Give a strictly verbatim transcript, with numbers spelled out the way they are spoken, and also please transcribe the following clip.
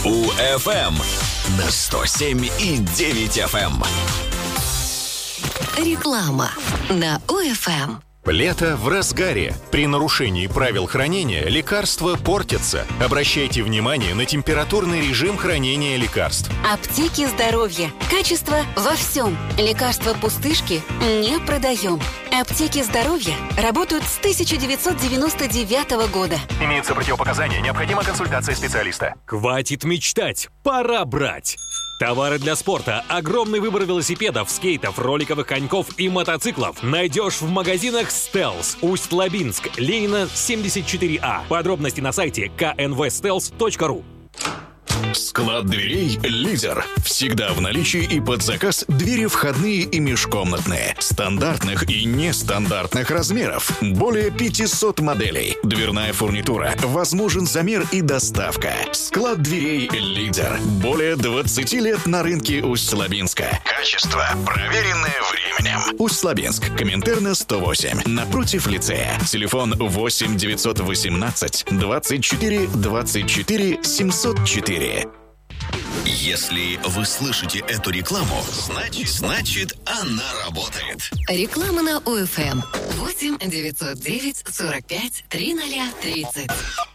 УФМ на сто семь и девять эф эм. Реклама на УФМ. Лето в разгаре. При нарушении правил хранения лекарства портятся. Обращайте внимание на температурный режим хранения лекарств. Аптеки здоровья. Качество во всем. Лекарства-пустышки не продаем. Аптеки здоровья работают с тысяча девятьсот девяносто девятого года. Имеются противопоказания, необходима консультация специалиста. Хватит мечтать, пора брать! Товары для спорта, огромный выбор велосипедов, скейтов, роликовых коньков и мотоциклов найдешь в магазинах «Стелс». Усть-Лабинск, Ленина, семьдесят четыре А. Подробности на сайте ка эн вэ стелс точка ру. Склад дверей «Лидер». Всегда в наличии и под заказ двери входные и межкомнатные. Стандартных и нестандартных размеров. Более пятисот моделей. Дверная фурнитура. Возможен замер и доставка. Склад дверей «Лидер». Более двадцати лет на рынке Усть-Лабинска. Качество, проверенное временем. Усть-Лабинск. Коминтерна сто восемь. Напротив лицея. Телефон восемь девятьсот восемнадцать двадцать четыре двадцать четыре семьсот четыре. Если вы слышите эту рекламу, значит, значит она работает. Реклама на УФМ. восемь девятьсот девять сорок пять тридцать тридцать.